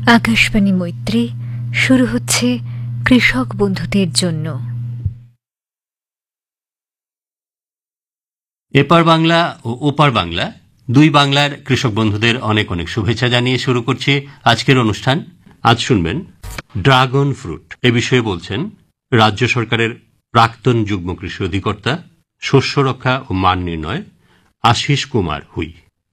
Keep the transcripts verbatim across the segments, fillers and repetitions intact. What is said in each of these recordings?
আকাশবাণী মৈত্রী শুরু হচ্ছে কৃষক বন্ধুদের জন্য। এপার বাংলা ও ওপার বাংলা দুই বাংলার কৃষক বন্ধুদের অনেক অনেক শুভেচ্ছা জানিয়ে শুরু করছি আজকের অনুষ্ঠান। আজ শুনবেন ড্রাগন ফ্রুট। এ বিষয়ে বলছেন রাজ্য সরকারের প্রাক্তন যুগ্ম কৃষি অধিকর্তা, শস্য রক্ষা ও মান নির্ণয় আশিস কুমার হুই।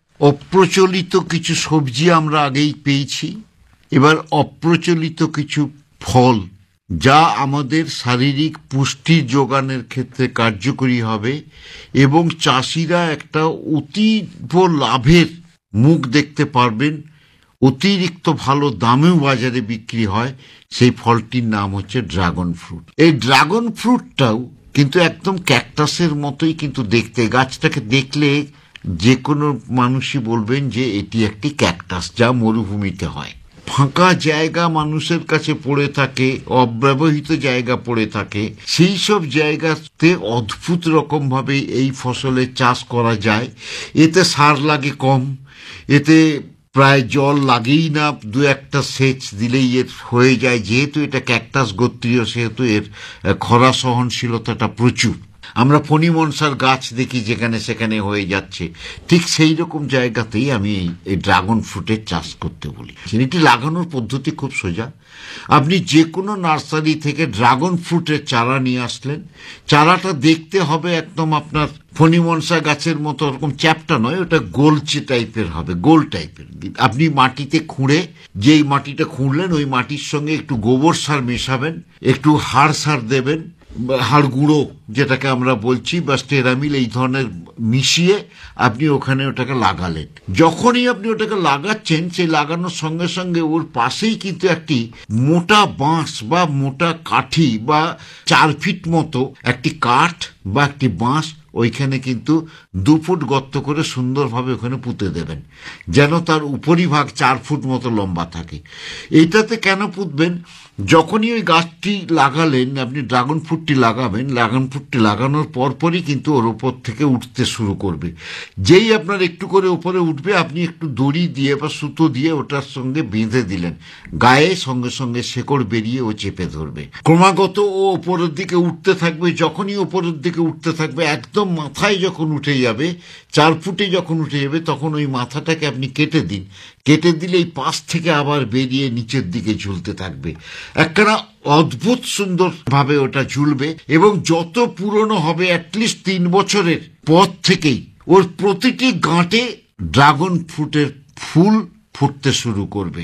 অপ্রচলিত কিছু সবজি আমরা আগেই পেয়েছি, এবার অপ্রচলিত কিছু ফল যা আমাদের শারীরিক পুষ্টি যোগানের ক্ষেত্রে কার্যকরী হবে এবং চাষিরা একটা অতীব লাভের মুখ দেখতে পারবেন, অতিরিক্ত ভালো দামেও বাজারে বিক্রি হয়। সেই ফলটির নাম হচ্ছে ড্রাগন ফ্রুট। এই ড্রাগন ফ্রুটটাও কিন্তু একদম ক্যাকটাসের মতোই কিন্তু দেখতে, গাছটাকে দেখলে যে কোনো মানুষই বলবেন যে এটি একটি ক্যাকটাস যা মরুভূমিতে হয়। ফাঁকা জায়গা মানুষের কাছে পড়ে থাকে, অব্যবহৃত জায়গা পড়ে থাকে, সেই সব জায়গাতে অদ্ভুত রকম ভাবে এই ফসলের চাষ করা যায়। এতে সার লাগে কম, এতে প্রায় জল লাগেই না, দু একটা সেচ দিলেই এর হয়ে যায়। যেহেতু এটা ক্যাকটাস গোত্রীয় সেহেতু এর খরা সহনশীলতাটা প্রচুর। আমরা ফণিমনসার গাছ দেখি যেখানে সেখানে হয়ে যাচ্ছে, ঠিক সেই রকম জায়গাতেই আমি এই ড্রাগন ফ্রুটের চাষ করতে বলি। এটি লাগানোর পদ্ধতি খুব সোজা। আপনি যে কোনো নার্সারি থেকে ড্রাগন ফ্রুটের চারা নিয়ে আসলেন। চারাটা দেখতে হবে একদম আপনার ফণিমনসা গাছের মতো ওরকম চ্যাপটা নয়, ওটা গোলচে টাইপের হবে, গোল টাইপের। আপনি মাটিতে খুঁড়ে, যেই মাটিটা খুঁড়লেন ওই মাটির সঙ্গে একটু গোবর সার মেশাবেন, একটু হাড় সার দেবেন, হাড় গুঁড়ো যেটাকে আমরা বলছি, বা স্টেরামিল, এই ধরনের মিশিয়ে আপনি ওখানে ওটাকে লাগালেন। যখনই আপনি ওটাকে লাগাচ্ছেন, সেই লাগানোর সঙ্গে সঙ্গে ওর পাশেই কিন্তু একটি মোটা বাঁশ বা মোটা কাঠি বা চার ফিট মতো একটি কাঠ বা একটি বাঁশ ওইখানে কিন্তু দু ফুট গর্ত করে সুন্দরভাবে ওখানে পুঁতে দেবেন, যেন তার উপরিভাগ চার ফুট মতো লম্বা থাকে। এইটাতে কেন পুঁতবেন? যখনই ওই গাছটি লাগালেন, আপনি ড্রাগন ফ্রুটটি লাগাবেন, ড্রাগন ফ্রুটটি লাগানোর পরপরই কিন্তু ওর ওপর থেকে উঠতে শুরু করবে। যেই আপনার একটু করে উপরে উঠবে, আপনি একটু দড়ি দিয়ে বা সুতো দিয়ে ওটার সঙ্গে বেঁধে দিলেন, গায়ে সঙ্গে সঙ্গে শেকড় বেরিয়ে ও চেপে ধরবে। ক্রমাগত ও ওপরের দিকে উঠতে থাকবে। যখনই ওপরের দিকে উঠতে থাকবে, একদম মাথায় যখন উঠে যাবে, চার ফুটে যখন উঠে যাবে, তখন ওই মাথাটাকে আপনি কেটে দিন। কেটে দিলে এই পাশ থেকে আবার বেরিয়ে নিচের দিকে ঝুলতে থাকবে। একখানা অদ্ভুত সুন্দর ভাবে ওটা ঝুলবে এবং যত পুরনো হবে, অ্যাটলিস্ট তিন বছরের পর থেকেই ওর প্রতিটি গাঁটে ড্রাগন ফ্রুটের ফুল ফুটতে শুরু করবে।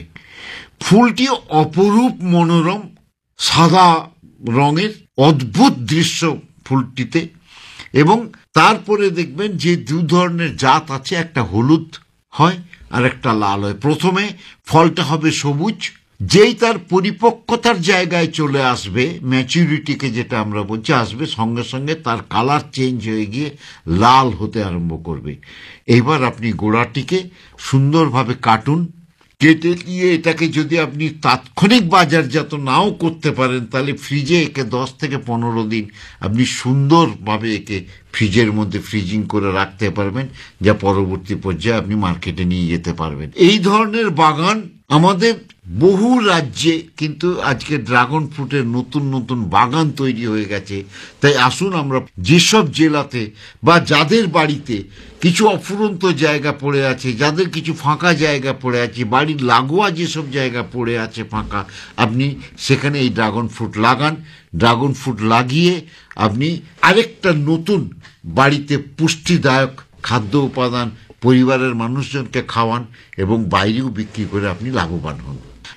ফুলটি অপরূপ মনোরম, সাদা রঙের অদ্ভুত দৃশ্য ফুলটিতে। এবং তারপরে দেখবেন যে দু ধরনের জাত আছে, একটা হলুদ হয় আর একটা লাল হয়। প্রথমে ফলটা হবে সবুজ, যেই তার পরিপক্কতার জায়গায় চলে আসবে, ম্যাচুরিটিকে যেটা আমরা বলছি আসবে, সঙ্গে সঙ্গে তার কালার চেঞ্জ হয়ে গিয়ে লাল হতে আরম্ভ করবে। এইবার আপনি গোড়াটিকে সুন্দরভাবে কাটুন। কেটে দিয়ে এটাকে যদি আপনি তাৎক্ষণিক বাজারজাত নাও করতে পারেন, তাহলে ফ্রিজে একে দশ থেকে পনেরো দিন আপনি সুন্দরভাবে একে ফ্রিজের মধ্যে ফ্রিজিং করে রাখতে পারবেন, যা পরবর্তী পর্যায়ে আপনি মার্কেটে নিয়ে যেতে পারবেন। এই ধরনের বাগান আমাদের বহু রাজ্যে কিন্তু আজকে ড্রাগন ফ্রুটের নতুন নতুন বাগান তৈরি হয়ে গেছে। তাই আসুন আমরা যেসব জেলাতে বা যাদের বাড়িতে কিছু অফুরন্ত জায়গা পড়ে আছে, যাদের কিছু ফাঁকা জায়গা পড়ে আছে, বাড়ির লাগোয়া যেসব জায়গা পড়ে আছে ফাঁকা, আপনি সেখানে এই ড্রাগন ফ্রুট লাগান। ড্রাগন ফ্রুট লাগিয়ে আপনি আরেকটা নতুন বাড়িতে পুষ্টিদায়ক খাদ্য উপাদান পরিবারের মানুষজনকে খাওয়ান এবং বাইরেও বিক্রি করে আপনি লাভবান হন।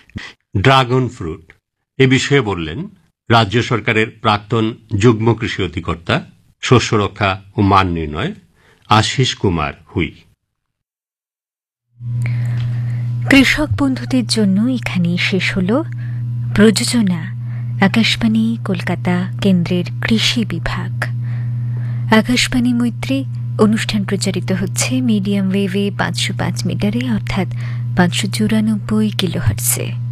ড্রাগন ফ্রুট এ বিষয়ে বললেন রাজ্য সরকারের প্রাক্তন যুগ্ম কৃষি অধিকর্তা, শস্য রক্ষা ও মান নির্ণয় আশিস কুমার হুই। কৃষক বন্ধুদের জন্য এখানেই শেষ হল প্রযোজনা আকাশবাণী কলকাতা কেন্দ্রের কৃষি বিভাগ। আকাশবাণী মৈত্রী অনুষ্ঠান প্রচারিত হচ্ছে মিডিয়াম ওয়েভে পাঁচশো পাঁচ মিটারে, অর্থাৎ পাঁচশো চুরানব্বই কিলোহার্টজে।